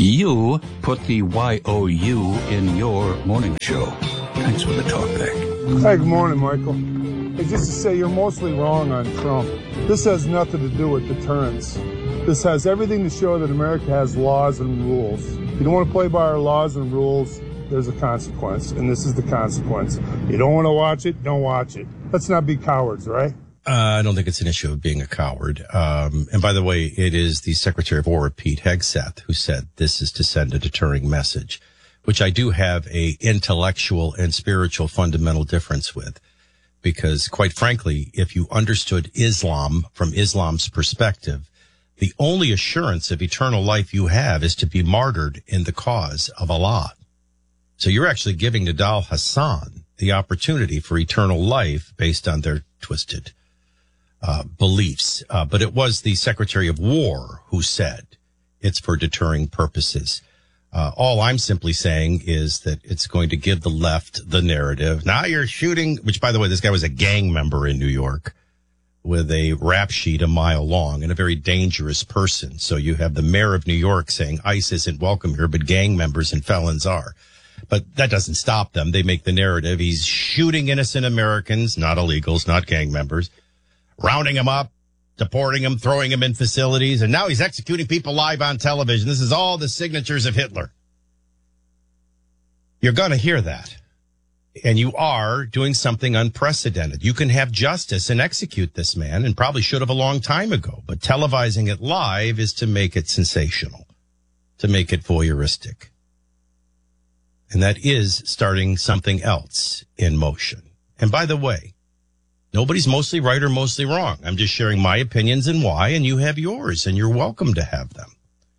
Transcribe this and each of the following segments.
You put the Y-O-U in your morning show. Thanks for the talk back. Hey, good morning, Michael. Hey, just to say, you're mostly wrong on Trump. This has nothing to do with deterrence. This has everything to show that America has laws and rules. If you don't want to play by our laws and rules, there's a consequence, and this is the consequence. You don't want to watch it, don't watch it. Let's not be cowards, right? I don't think it's an issue of being a coward. And by the way, it is the Secretary of War, Pete Hegseth, who said this is to send a deterring message, which I do have a intellectual and spiritual fundamental difference with. Because quite frankly, if you understood Islam from Islam's perspective, the only assurance of eternal life you have is to be martyred in the cause of Allah. So you're actually giving Nidal Hassan the opportunity for eternal life based on their twisted beliefs. But it was the Secretary of War who said it's for deterring purposes. All I'm simply saying is that it's going to give the left the narrative. Now you're shooting, which, by the way, this guy was a gang member in New York with a rap sheet a mile long and a very dangerous person. So you have the mayor of New York saying ICE isn't welcome here, but gang members and felons are. But that doesn't stop them. They make the narrative. He's shooting innocent Americans, not illegals, not gang members, rounding them up, deporting them, throwing them in facilities, and now he's executing people live on television. This is all the signatures of Hitler. You're going to hear that. And you are doing something unprecedented. You can have justice and execute this man, and probably should have a long time ago. But televising it live is to make it sensational, to make it voyeuristic. And that is starting something else in motion. And by the way, nobody's mostly right or mostly wrong. I'm just sharing my opinions and why, and you have yours, and you're welcome to have them.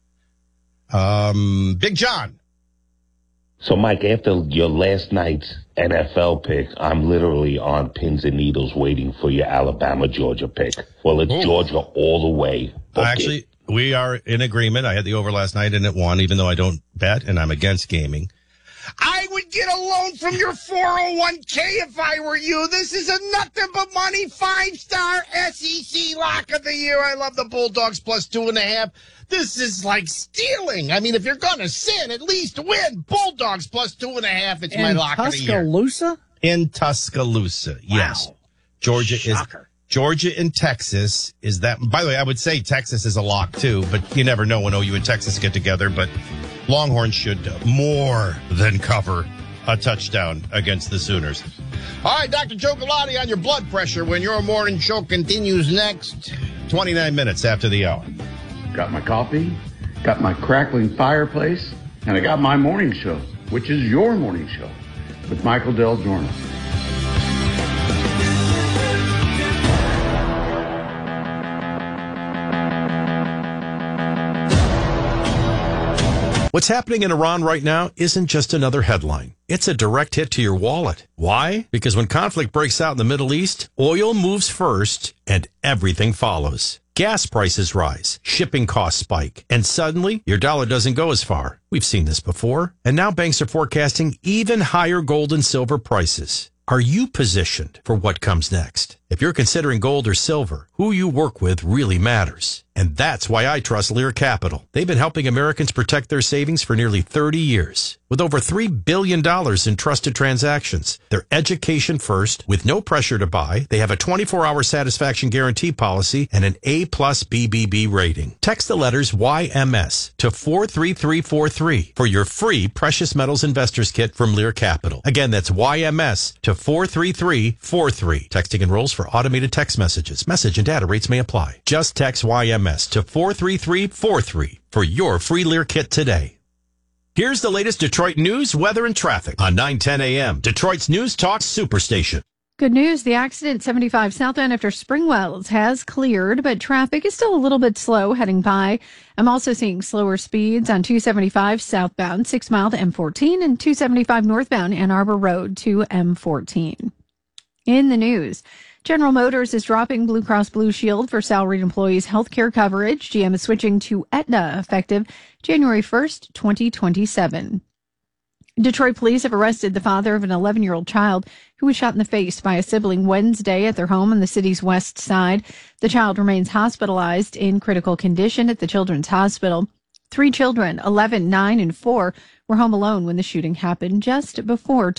Big John. So, Mike, after your last night's NFL pick, I'm literally on pins and needles waiting for your Alabama-Georgia pick. Well, it's Georgia all the way. Actually, we are in agreement. I had the over last night, and it won, even though I don't bet, and I'm against gaming. I would get a loan from your 401k if I were you. This is a nothing but money 5-star SEC lock of the year. I love the Bulldogs plus 2.5. This is like stealing. I mean, if you're going to sin, at least win. Bulldogs plus 2.5. It's my lock of the year. Tuscaloosa? In Tuscaloosa, yes. Wow. Georgia and Texas is that. By the way, I would say Texas is a lock too, but you never know when OU and Texas get together. But Longhorns should more than cover a touchdown against the Sooners. All right, Dr. Chocolati on your blood pressure when your morning show continues next. 29 minutes after the hour. Got my coffee, got my crackling fireplace, and I got my morning show, which is your morning show, with Michael Del Giorno. What's happening in Iran right now isn't just another headline. It's a direct hit to your wallet. Why? Because when conflict breaks out in the Middle East, oil moves first and everything follows. Gas prices rise, shipping costs spike, and suddenly your dollar doesn't go as far. We've seen this before. And now banks are forecasting even higher gold and silver prices. Are you positioned for what comes next? If you're considering gold or silver, who you work with really matters. And that's why I trust Lear Capital. They've been helping Americans protect their savings for nearly 30 years. With over $3 billion in trusted transactions, they're education first, with no pressure to buy. They have a 24-hour satisfaction guarantee policy and an A+ BBB rating. Text the letters YMS to 43343 for your free Precious Metals Investors Kit from Lear Capital. Again, that's YMS to 43343. Texting enrolls for automated text messages. Message and data rates may apply. Just text YMS to 43343 for your free Lear Kit today. Here's the latest Detroit news, weather, and traffic on 9:10 a.m. Detroit's News Talk Superstation. Good news. The accident 75 southbound after Springwells has cleared, but traffic is still a little bit slow heading by. I'm also seeing slower speeds on 275 southbound, 6 Mile to M14, and 275 northbound Ann Arbor Road to M14. In the news, General Motors is dropping Blue Cross Blue Shield for salaried employees' health care coverage. GM is switching to Aetna effective January 1st, 2027. Detroit police have arrested the father of an 11-year-old child who was shot in the face by a sibling Wednesday at their home on the city's west side. The child remains hospitalized in critical condition at the Children's Hospital. 3 children, 11, 9, and 4, were home alone when the shooting happened just before